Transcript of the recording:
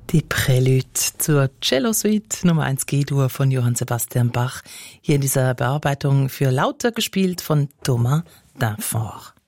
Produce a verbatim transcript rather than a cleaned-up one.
Die Prälude zur Cello Suite Nummer eins G-Dur von Johann Sebastian Bach, hier in dieser Bearbeitung für Lauter gespielt von Thomas Dinfort.